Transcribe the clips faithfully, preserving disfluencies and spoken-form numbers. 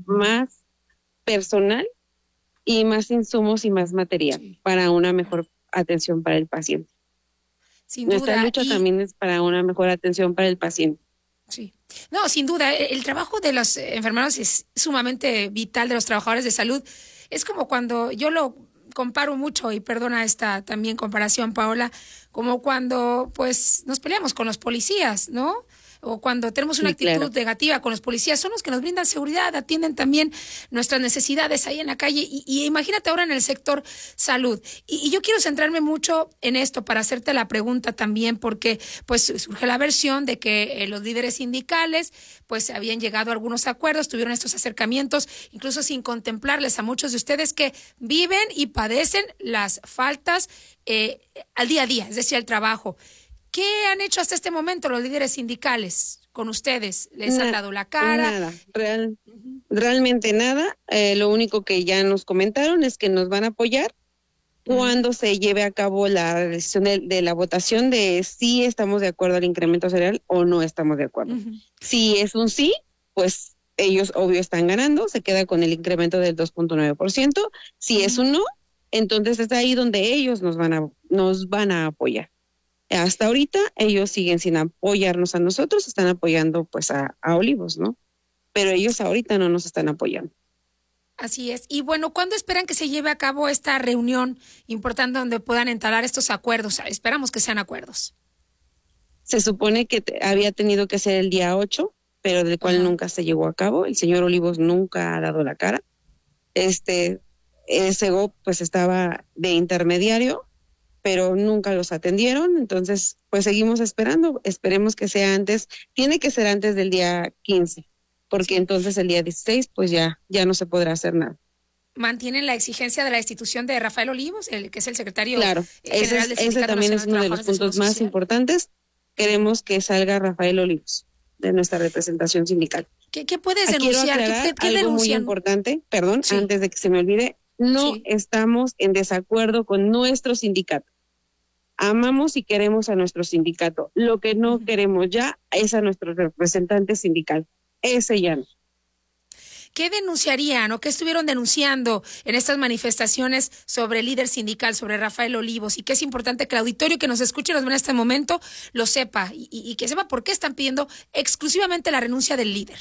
más personal y más insumos y más material sí. para una mejor atención para el paciente. Sin Nuestra duda. lucha y... también es para una mejor atención para el paciente. Sí. No, sin duda, el trabajo de los enfermeros es sumamente vital, de los trabajadores de salud. Es como cuando yo lo comparo mucho, y perdona esta también comparación, Paola, como cuando pues nos peleamos con los policías, ¿no? O cuando tenemos una sí, actitud claro. negativa con los policías, son los que nos brindan seguridad, atienden también nuestras necesidades ahí en la calle, y, y imagínate ahora en el sector salud. Y, y yo quiero centrarme mucho en esto para hacerte la pregunta también, porque pues surge la versión de que eh, los líderes sindicales pues habían llegado a algunos acuerdos, tuvieron estos acercamientos, incluso sin contemplarles a muchos de ustedes que viven y padecen las faltas eh, al día a día, es decir, al trabajo. ¿Qué han hecho hasta este momento los líderes sindicales con ustedes? ¿Les Na- han dado la cara? Nada, real, uh-huh. realmente nada. Eh, lo único que ya nos comentaron es que nos van a apoyar uh-huh. cuando se lleve a cabo la decisión de, de la votación de si estamos de acuerdo al incremento salarial o no estamos de acuerdo. Uh-huh. Si es un sí, pues ellos obvio están ganando, se queda con el incremento del dos punto nueve por ciento. Si uh-huh. es un no, entonces es ahí donde ellos nos van a, nos van a apoyar. Hasta ahorita ellos siguen sin apoyarnos a nosotros, están apoyando pues a, a Olivos, ¿no? Pero ellos ahorita no nos están apoyando. Así es. Y bueno, ¿cuándo esperan que se lleve a cabo esta reunión importante donde puedan entablar estos acuerdos? Esperamos que sean acuerdos. Se supone que te, había tenido que ser el día ocho, pero del cual Ajá. nunca se llevó a cabo. El señor Olivos nunca ha dado la cara. Este, ese G O P pues estaba de intermediario, pero nunca los atendieron, entonces pues seguimos esperando, esperemos que sea antes, tiene que ser antes del día quince, porque sí. entonces el día dieciséis pues ya, ya no se podrá hacer nada. ¿Mantienen la exigencia de la institución de Rafael Olivos, el que es el secretario claro, general del Sindicato Ese también Nacional es uno de los puntos más importantes, queremos que salga Rafael Olivos de nuestra representación sindical. ¿Qué, qué puedes Quiero denunciar? aclarar ¿Qué, qué algo denuncian? muy importante, perdón, sí. antes de que se me olvide, no sí. estamos en desacuerdo con nuestro sindicato. Amamos y queremos a nuestro sindicato. Lo que no uh-huh. queremos ya es a nuestro representante sindical. Ese ya no. ¿Qué denunciarían o qué estuvieron denunciando en estas manifestaciones sobre el líder sindical, sobre Rafael Olivos? Y que es importante que el auditorio que nos escuche nos ve en este momento lo sepa y, y que sepa por qué están pidiendo exclusivamente la renuncia del líder.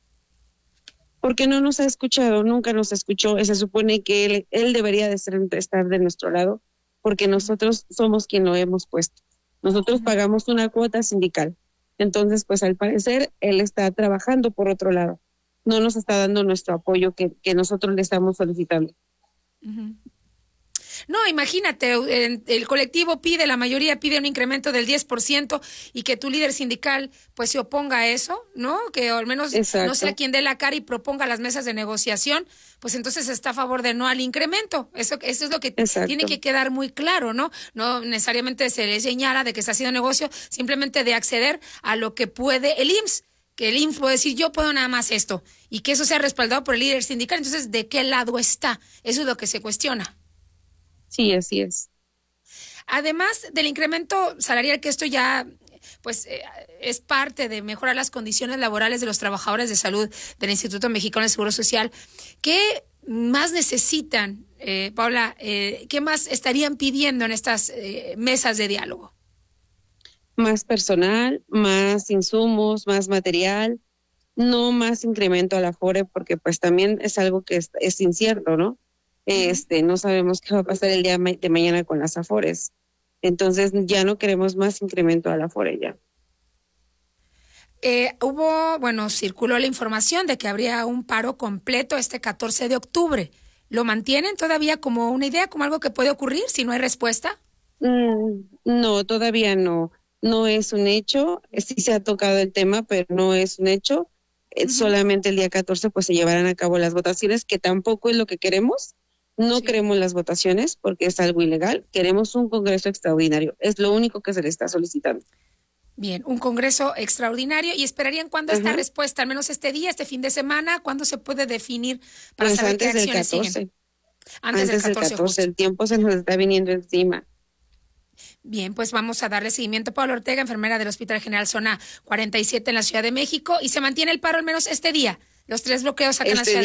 Porque no nos ha escuchado, nunca nos escuchó. Se supone que él, él debería de ser, estar de nuestro lado, porque nosotros somos quien lo hemos puesto. Nosotros uh-huh. pagamos una cuota sindical. Entonces, pues al parecer, él está trabajando por otro lado. No nos está dando nuestro apoyo que, que nosotros le estamos solicitando. Uh-huh. No, imagínate, el colectivo pide, la mayoría pide un incremento del diez por ciento y que tu líder sindical pues se oponga a eso, ¿no? Que al menos Exacto. no sea quien dé la cara y proponga las mesas de negociación, pues entonces está a favor de no al incremento. Eso, eso es lo que Exacto. tiene que quedar muy claro, ¿no? No necesariamente se le señala de que está haciendo negocio, simplemente de acceder a lo que puede el I M S S. Que el I M S S puede decir, yo puedo nada más esto, y que eso sea respaldado por el líder sindical. Entonces, ¿de qué lado está? Eso es lo que se cuestiona. Sí, así es. Además del incremento salarial, que esto ya pues eh, es parte de mejorar las condiciones laborales de los trabajadores de salud del Instituto Mexicano del Seguro Social, ¿qué más necesitan, eh, Paola? Eh, ¿Qué más estarían pidiendo en estas eh, mesas de diálogo? Más personal, más insumos, más material, no más incremento a la Afore, porque pues también es algo que es, es incierto, ¿no? Este, no sabemos qué va a pasar el día de mañana con las Afores. Entonces ya no queremos más incremento a la Afore ya. Eh, hubo, bueno, circuló la información de que habría un paro completo este catorce de octubre. ¿Lo mantienen todavía como una idea, como algo que puede ocurrir si no hay respuesta? Mm, no, todavía no. No es un hecho. Sí se ha tocado el tema, pero no es un hecho. Uh-huh. Solamente el día catorce pues se llevarán a cabo las votaciones, que tampoco es lo que queremos. No sí. queremos las votaciones porque es algo ilegal. Queremos un congreso extraordinario. Es lo único que se le está solicitando. Bien, un congreso extraordinario. ¿Y esperarían cuándo uh-huh. esta respuesta? Al menos este día, este fin de semana, ¿cuándo se puede definir para pues saber qué acciones catorce. siguen? Antes, antes del catorce. catorce el tiempo se nos está viniendo encima. Bien, pues vamos a darle seguimiento a Paola Ortega, enfermera del Hospital General Zona cuarenta y siete en la Ciudad de México, y se mantiene el paro al menos este día. Los tres bloqueos acá este en la Ciudad de